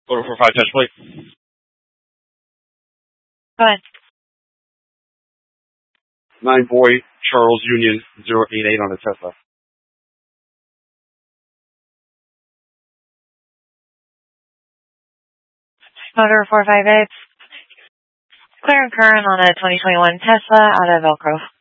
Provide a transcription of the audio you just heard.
Order 45 touch plate. Go ahead. 9 boy Charles Union 088 on the Tesla. Motor 458. Clear and current on a 2021 Tesla out of Elk Grove.